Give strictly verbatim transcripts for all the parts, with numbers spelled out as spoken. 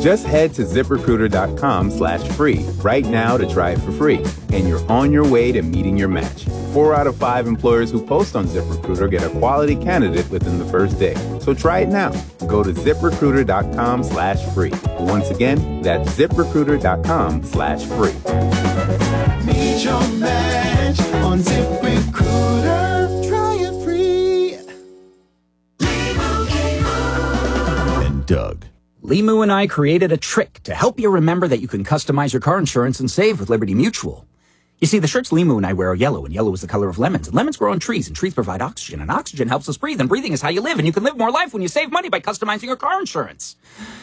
Just head to ZipRecruiter.com slash free right now to try it for free, and you're on your way to meeting your match. Four out of five employers who post on ZipRecruiter get a quality candidate within the first day. So try it now. Go to ZipRecruiter.com slash free. Once again, that's ZipRecruiter.com slash free. Meet your match on ZipRecruiter. Try it free. And Doug. Limu and I created a trick to help you remember that you can customize your car insurance and save with Liberty Mutual. You see, the shirts Limu and I wear are yellow, and yellow is the color of lemons. And lemons grow on trees, and trees provide oxygen, and oxygen helps us breathe, and breathing is how you live, and you can live more life when you save money by customizing your car insurance.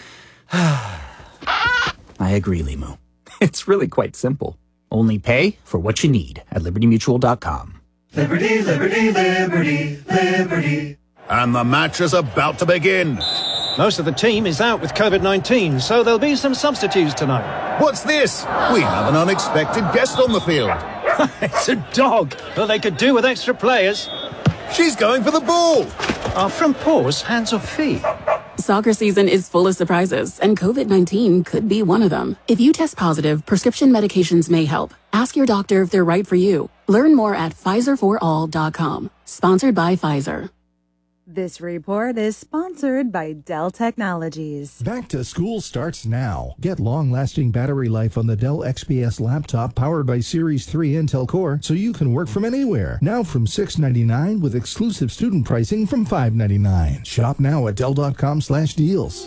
I agree, Limu. It's really quite simple. Only pay for what you need at Liberty Mutual dot com. Liberty, liberty, liberty, liberty. And the match is about to begin. Most of the team is out with COVID nineteen, so there'll be some substitutes tonight. What's this? We have an unexpected guest on the field. It's a dog. Well, they could do with extra players. She's going for the ball. Are front paws hands or feet? Soccer season is full of surprises, and COVID nineteen could be one of them. If you test positive, prescription medications may help. Ask your doctor if they're right for you. Learn more at Pfizer for all dot com. Sponsored by Pfizer. This report is sponsored by Dell Technologies. Back to school starts now. Get long-lasting battery life on the Dell X P S laptop powered by Series three Intel Core so you can work from anywhere. Now from six ninety-nine with exclusive student pricing from five ninety-nine. Shop now at Dell dot com slash deals.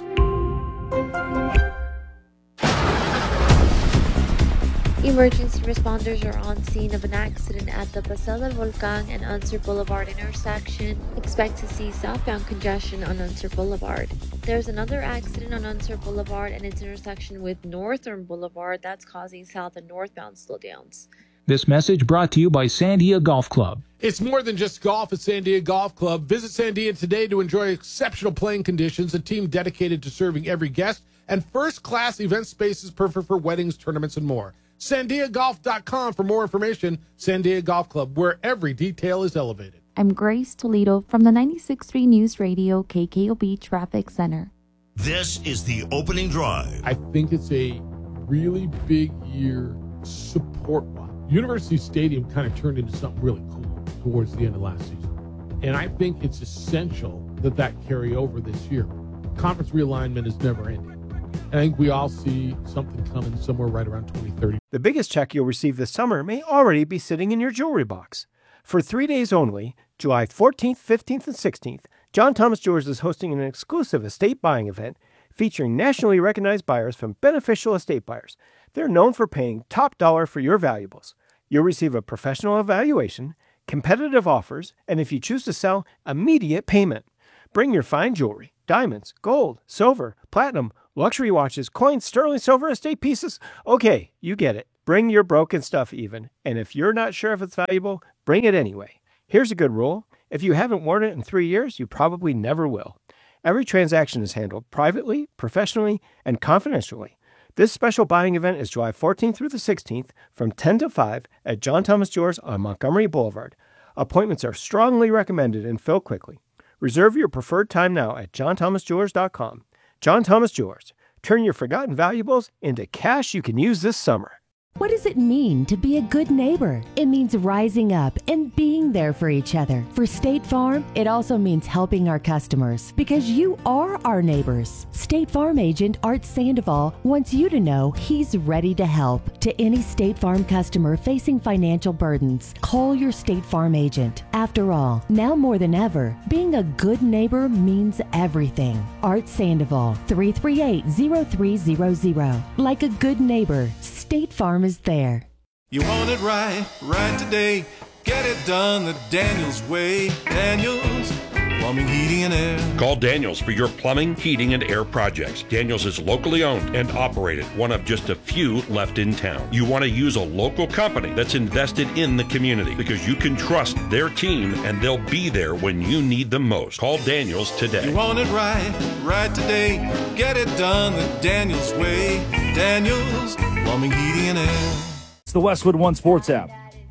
Emergency responders are on scene of an accident at the Paseo del Volcan and Unser Boulevard intersection. Expect to see southbound congestion on Unser Boulevard. There's another accident on Unser Boulevard and its intersection with Northern Boulevard that's causing south and northbound slowdowns. This message brought to you by Sandia Golf Club. It's more than just golf at Sandia Golf Club. Visit Sandia today to enjoy exceptional playing conditions, a team dedicated to serving every guest, and first-class event spaces perfect for weddings, tournaments, and more. Sandia Golf dot com for more information. Sandia Golf Club, where every detail is elevated. I'm Grace Toledo from the ninety-six point three News Radio K K O B Traffic Center. This is the opening drive. I think it's a really big year support-wise. University Stadium kind of turned into something really cool towards the end of last season. And I think it's essential that that carry over this year. Conference realignment is never ending. I think we all see something coming somewhere right around twenty thirty. The biggest check you'll receive this summer may already be sitting in your jewelry box. For three days only, July fourteenth, fifteenth, and sixteenth, John Thomas Jewelers is hosting an exclusive estate buying event featuring nationally recognized buyers from Beneficial Estate Buyers. They're known for paying top dollar for your valuables. You'll receive a professional evaluation, competitive offers, and if you choose to sell, immediate payment. Bring your fine jewelry, diamonds, gold, silver, platinum, luxury watches, coins, sterling silver, estate pieces. Okay, you get it. Bring your broken stuff even. And if you're not sure if it's valuable, bring it anyway. Here's a good rule. If you haven't worn it in three years, you probably never will. Every transaction is handled privately, professionally, and confidentially. This special buying event is July fourteenth through the sixteenth from ten to five at John Thomas Jewelers on Montgomery Boulevard. Appointments are strongly recommended and fill quickly. Reserve your preferred time now at John Thomas Jewelers dot com. John Thomas Jewelers. Turn your forgotten valuables into cash you can use this summer. What does it mean to be a good neighbor? It means rising up and being there for each other. For State Farm, it also means helping our customers because you are our neighbors. State Farm agent Art Sandoval wants you to know he's ready to help. To any State Farm customer facing financial burdens, call your State Farm agent. After all, now more than ever, being a good neighbor means everything. Art Sandoval, three three eight, zero three zero zero. Like a good neighbor, State Farm is there. You want it right, right today. Get it done the Daniels way. Daniels Plumbing, Heating, and Air. Call Daniels for your plumbing, heating, and air projects. Daniels is locally owned and operated, one of just a few left in town. You want to use a local company that's invested in the community because you can trust their team and they'll be there when you need them most. Call Daniels today. You want it right, right today. Get it done the Daniels way. Daniels Plumbing, Heating, and Air. It's the Westwood One Sports app.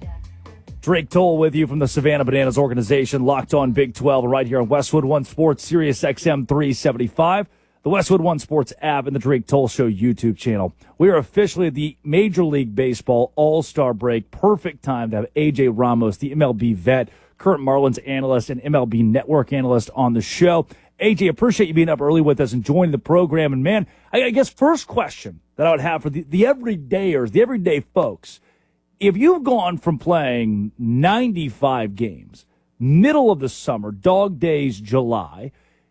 Drake Toll with you from the Savannah Bananas organization, locked on Big twelve, right here on Westwood One Sports, Sirius X M three seventy-five. the Westwood One Sports app, and the Drake Toll Show YouTube channel. We are officially at the Major League Baseball All-Star break. Perfect time to have A J Ramos, the M L B vet, current Marlins analyst, and M L B Network analyst on the show. A J, appreciate you being up early with us and joining the program. And, man, I, I guess first question that I would have for the, the everydayers, the everyday folks, if you've gone from playing ninety-five games, middle of the summer, dog days, July,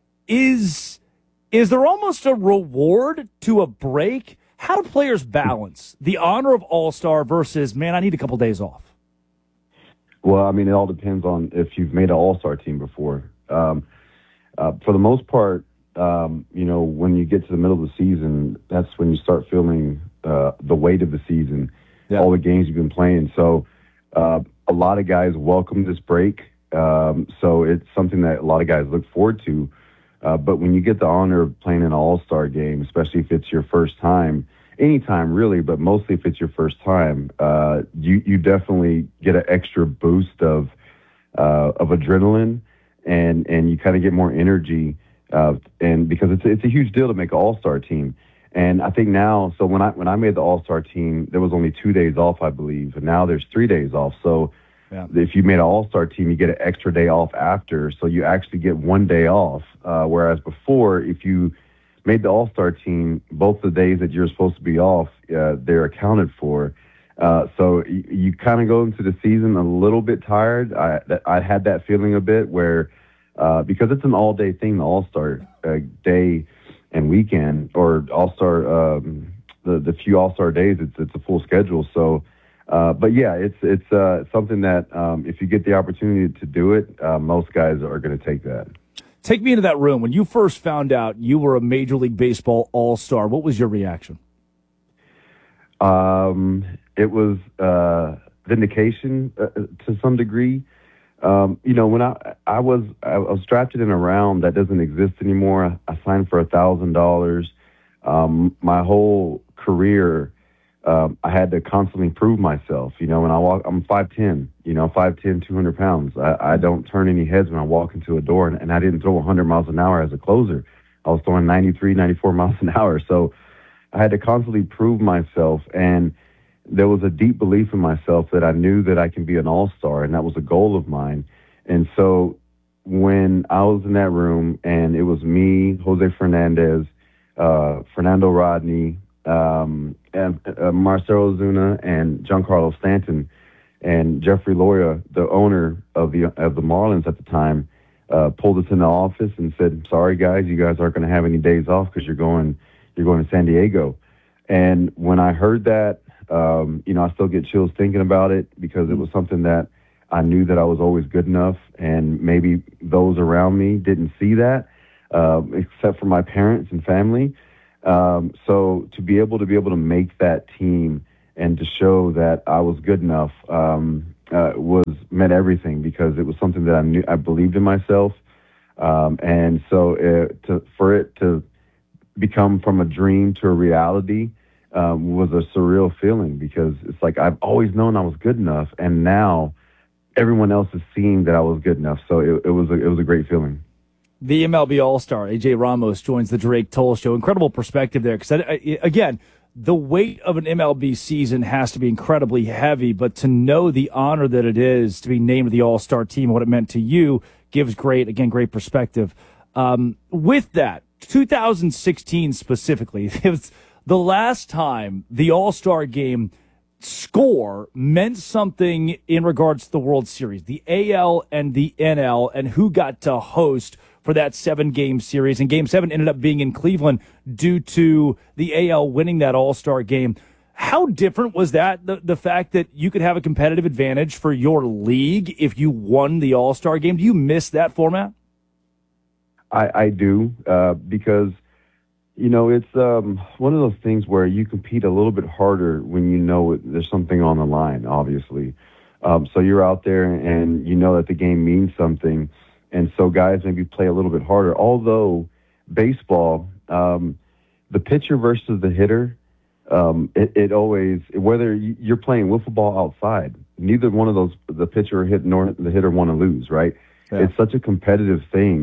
is is there almost a reward to a break? How do players balance the honor of All-Star versus, man, I need a couple days off? Well, I mean, it all depends on if you've made an All-Star team before. Um, uh, for the most part, um, you know, when you get to the middle of the season, that's when you start feeling uh, the weight of the season, yeah. all the games you've been playing. So uh, a lot of guys welcome this break. Um, so it's something that a lot of guys look forward to. Uh, but when you get the honor of playing an all-star game, especially if it's your first time, anytime really, but mostly if it's your first time, uh, you, you definitely get an extra boost of, uh, of adrenaline and, and you kind of get more energy. Uh, and because it's, it's a huge deal to make an all-star team. And I think now, so when I, when I made the all-star team, there was only two days off, I believe. And now there's three days off. So yeah. if you made an all-star team, you get an extra day off after. So you actually get one day off. Uh, whereas before, if you made the all-star team, both the days that you're supposed to be off, uh, they're accounted for. Uh, so you, you kind of go into the season a little bit tired. I, that, I had that feeling a bit where, uh, because it's an all-day thing, the all-star uh, day and weekend, or all-star, um, the, the few all-star days, it's, it's a full schedule. So, Uh, but yeah, it's it's uh, something that um, if you get the opportunity to do it, uh, most guys are going to take that. Take me into that room. When you first found out you were a Major League Baseball All-Star, what was your reaction? Um, it was uh, vindication uh, to some degree. Um, you know, when I I was I was drafted in a round that doesn't exist anymore. I signed for a thousand dollars. My whole career. Um, I had to constantly prove myself. You know, when I walk, I'm five ten, you know, five ten, two hundred pounds. I, I don't turn any heads when I walk into a door, and, and I didn't throw one hundred miles an hour as a closer. I was throwing ninety-three, ninety-four miles an hour. So I had to constantly prove myself, and there was a deep belief in myself that I knew that I can be an all-star, and that was a goal of mine. And so when I was in that room, and it was me, Jose Fernandez, uh, Fernando Rodney, um, and uh, Marcelo Zuna and Giancarlo Stanton and Jeffrey Loria, the owner of the of the Marlins at the time, uh, pulled us in the office and said, "Sorry guys, you guys aren't going to have any days off because you're going you're going to San Diego." And when I heard that, um, you know, I still get chills thinking about it because it was something that I knew that I was always good enough, and maybe those around me didn't see that, uh, except for my parents and family. Um, so to be able to be able to make that team and to show that I was good enough um, uh, was meant everything because it was something that I knew I believed in myself, um, and so it, to, for it to become from a dream to a reality um, was a surreal feeling because it's like I've always known I was good enough, and now everyone else is seeing that I was good enough. So it, it was a, it was a great feeling. The M L B All-Star, A J Ramos, joins the Drake Toll Show. Incredible perspective there. Because, again, the weight of an M L B season has to be incredibly heavy, but to know the honor that it is to be named the All-Star team, what it meant to you, gives great, again, great perspective. Um, with that, two thousand sixteen specifically, it was the last time the All-Star game score meant something in regards to the World Series, the A L and the N L, and who got to host for that seven-game series. And Game seven ended up being in Cleveland due to the A L winning that All-Star game. How different was that, the, the fact that you could have a competitive advantage for your league if you won the All-Star game? Do you miss that format? I, I do, uh, because, you know, it's um, one of those things where you compete a little bit harder when you know it, there's something on the line, obviously. Um, so you're out there and you know that the game means something. And so guys maybe play a little bit harder. Although baseball, um, the pitcher versus the hitter, um, it, it always, whether you're playing wiffle ball outside, neither one of those, the pitcher or hit nor the hitter want to lose, right? Yeah. It's such a competitive thing.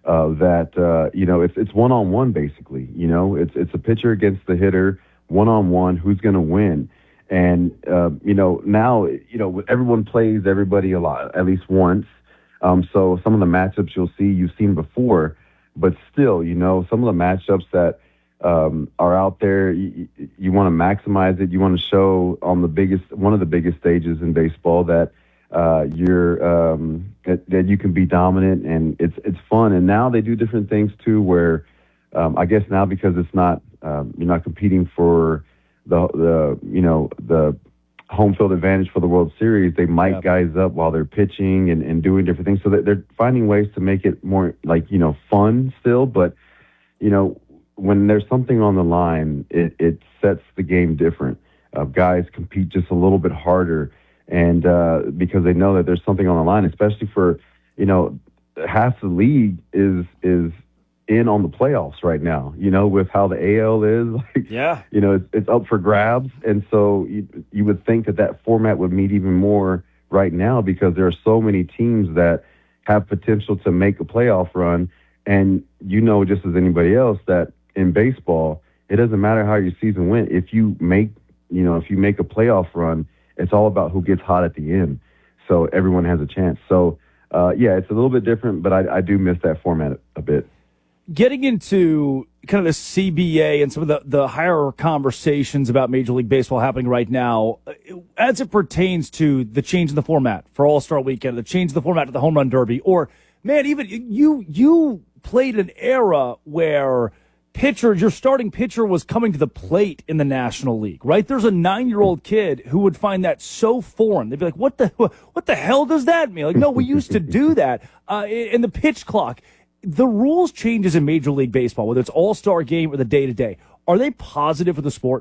uh, that uh, you know it's it's one on one basically. You know, it's it's a pitcher against the hitter, one on one. Who's going to win? And uh, you know now you know everyone plays everybody a lot, at least once. Um, so some of the matchups you'll see you've seen before, but still, you know, some of the matchups that um, are out there, you, you want to maximize it. You want to show on the biggest, one of the biggest stages in baseball that uh, you're um, that, that you can be dominant, and it's it's fun. And now they do different things too, where um, I guess now because it's not um, you're not competing for the the you know the home field advantage for the World Series, they mic yep. guys up while they're pitching and, and doing different things. So that they're finding ways to make it more like, you know, fun still. But, you know, when there's something on the line, it, it sets the game different. Uh, guys compete just a little bit harder. And uh, because they know that there's something on the line, especially for, you know, half the league is is in on the playoffs right now, you know, with how the A L is. Like, yeah. You know, it's, it's up for grabs. And so you, you would think that that format would mean even more right now because there are so many teams that have potential to make a playoff run. And you know, just as anybody else, that in baseball, it doesn't matter how your season went. If you make, you know, if you make a playoff run, it's all about who gets hot at the end. So everyone has a chance. So, uh, yeah, it's a little bit different, but I, I do miss that format a bit. Getting into kind of the C B A and some of the, the higher conversations about Major League Baseball happening right now, as it pertains to the change in the format for All-Star Weekend, the change in the format to the Home Run Derby, or, man, even you you played an era where pitchers, your starting pitcher was coming to the plate in the National League, right? There's a nine-year-old kid who would find that so foreign. They'd be like, what the what the hell does that mean? Like, no, we used to do that. Uh, in the pitch clock. The rules changes in Major League Baseball, whether it's All-Star Game or the day-to-day, are they positive for the sport?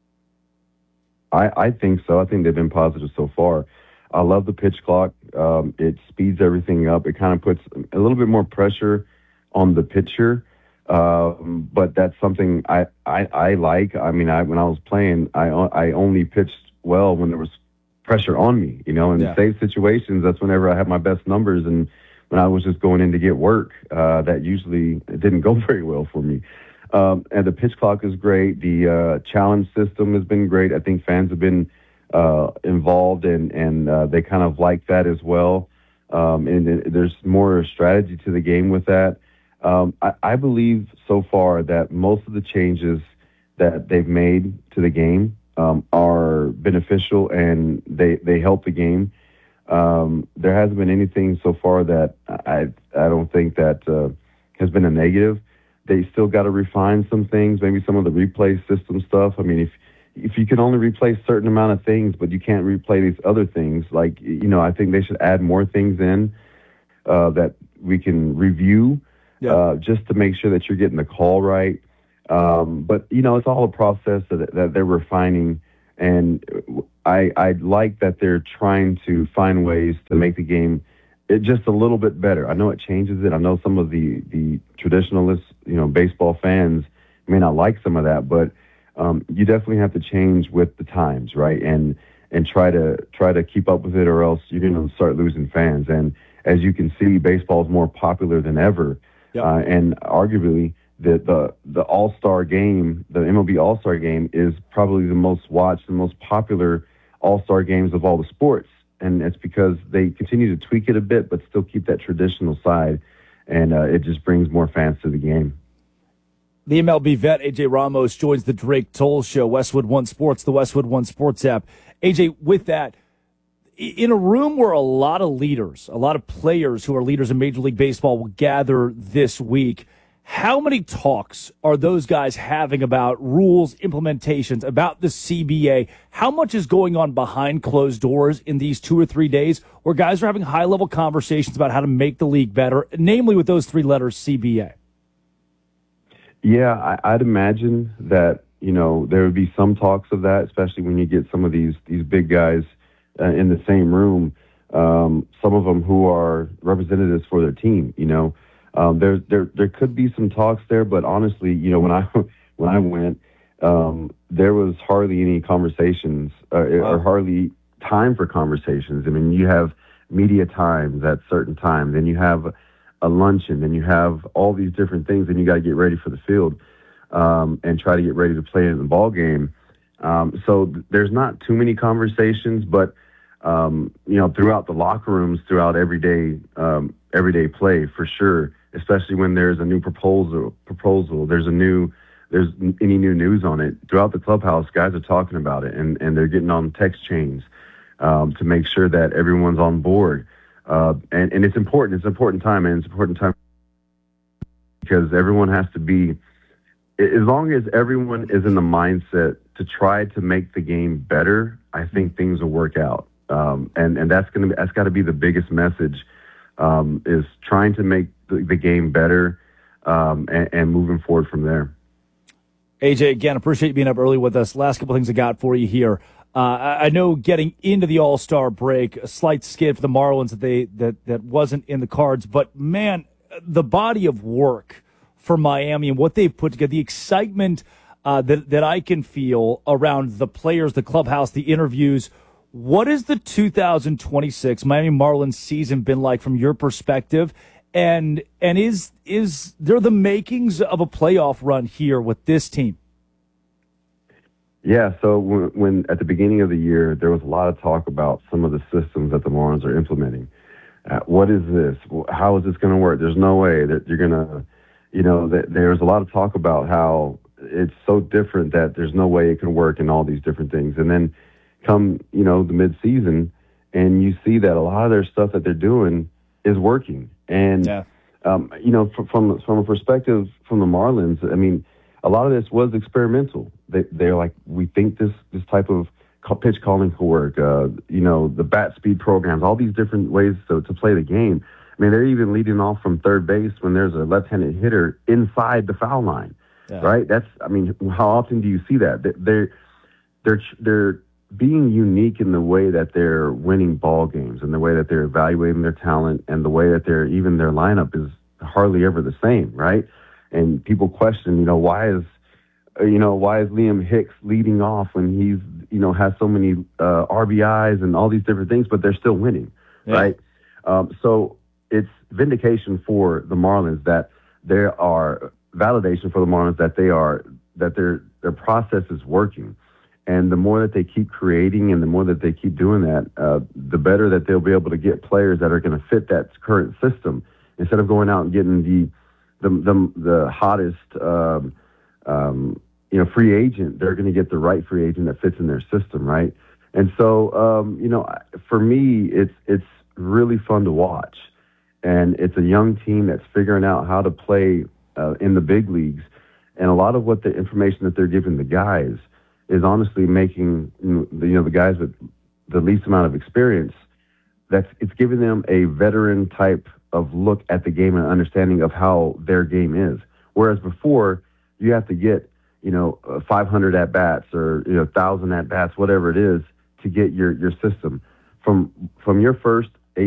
I, I think so. I think they've been positive so far. I love the pitch clock. Um, it speeds everything up. It kind of puts a little bit more pressure on the pitcher, um, but that's something I, I, I like. I mean, I, when I was playing, I, I only pitched well when there was pressure on me. You know, in yeah. safe situations, that's whenever I have my best numbers, and when I was just going in to get work, uh, that usually it didn't go very well for me. Um, and the pitch clock is great. The uh, challenge system has been great. I think fans have been uh, involved, and, and uh, they kind of like that as well. Um, and it, there's more strategy to the game with that. Um, I, I believe so far that most of the changes that they've made to the game um, are beneficial, and they, they help the game. Um, there hasn't been anything so far that I I don't think that uh, has been a negative. They still got to refine some things, maybe some of the replay system stuff. I mean, if if you can only replay a certain amount of things, but you can't replay these other things, like, you know, I think they should add more things in uh, that we can review yeah. uh, just to make sure that you're getting the call right. Um, but, you know, it's all a process that, that they're refining. And I, I like that they're trying to find ways to make the game it just a little bit better. I know it changes it. I know some of the, the traditionalists, you know, baseball fans may not like some of that, but um, you definitely have to change with the times, right? And and try to try to keep up with it, or else you're going to start losing fans. And as you can see, baseball is more popular than ever, yep. uh, and arguably. The, the the All-Star game, the M L B All-Star game, is probably the most watched and most popular All-Star games of all the sports. And it's because they continue to tweak it a bit, but still keep that traditional side. And uh, it just brings more fans to the game. The M L B vet, A J Ramos, joins the Drake Toll Show, Westwood One Sports, the Westwood One Sports app. A J, with that, in a room where a lot of leaders, a lot of players who are leaders in Major League Baseball will gather this week, how many talks are those guys having about rules, implementations, about the C B A? How much is going on behind closed doors in these two or three days where guys are having high-level conversations about how to make the league better, namely with those three letters, C B A? Yeah, I, I'd imagine that, you know, there would be some talks of that, especially when you get some of these, these big guys uh, in the same room, um, some of them who are representatives for their team, you know. Um, there, there, there could be some talks there, but honestly, you know, when I when I went, um, there was hardly any conversations uh, wow. or hardly time for conversations. I mean, you have media times at certain times, and you have a luncheon, then you have all these different things, and you got to get ready for the field um, and try to get ready to play in the ball game. Um, so th- there's not too many conversations, but um, you know, throughout the locker rooms, throughout everyday um, everyday play, for sure. Especially when there's a new proposal, proposal, there's a new, there's any new news on it. Throughout the clubhouse, guys are talking about it, and and they're getting on text chains um, to make sure that everyone's on board. Uh, and, and it's important. It's an important time, and it's an important time because everyone has to be, as long as everyone is in the mindset to try to make the game better, I think things will work out. Um, and, and that's going to, that's got to be the biggest message, um, is trying to make the, the game better, um, and, and moving forward from there. A J, again, appreciate you being up early with us. Last couple things I got for you here. Uh, I know getting into the All-Star break, a slight skid for the Marlins that they that that wasn't in the cards, but man, the body of work for Miami and what they've put together, the excitement uh, that that I can feel around the players, the clubhouse, the interviews. What has the two thousand twenty-six Miami Marlins season been like from your perspective? And and is is there the makings of a playoff run here with this team? Yeah, so when, when at the beginning of the year, there was a lot of talk about some of the systems that the Marlins are implementing. Uh, what is this? How is this going to work? There's no way that you're going to, you know, that there's a lot of talk about how it's so different that there's no way it can work and all these different things. And then come, you know, the midseason, and you see that a lot of their stuff that they're doing is working. And, yeah. um, you know, from, from from a perspective from the Marlins, I mean, a lot of this was experimental. They, they're like, we think this this type of pitch calling could work. Uh, you know, the bat speed programs, all these different ways to, to play the game. I mean, they're even leading off from third base when there's a left-handed hitter inside the foul line, yeah. right? That's, I mean, how often do you see that? They're they're they're being unique in the way that they're winning ball games and the way that they're evaluating their talent and the way that they're even their lineup is hardly ever the same, right? And people question, you know, why is, you know, why is Liam Hicks leading off when he's, you know, has so many uh, R B Is and all these different things, but they're still winning, yeah. right? Um, so it's vindication for the Marlins that there are validation for the Marlins that they are that their their process is working, and the more that they keep creating and the more that they keep doing that, uh, the better that they'll be able to get players that are going to fit that current system instead of going out and getting the the the, the hottest um, um, you know free agent. They're going to get the right free agent that fits in their system, right? And so um, you know, for me, it's it's really fun to watch, and it's a young team that's figuring out how to play uh, in the big leagues, and a lot of what the information that they're giving the guys is honestly making you know the guys with the least amount of experience. That's it's giving them a veteran type of look at the game and understanding of how their game is. Whereas before, you have to get, you know, five hundred at bats or, you know, one thousand at bats, whatever it is, to get your, your system. From from your first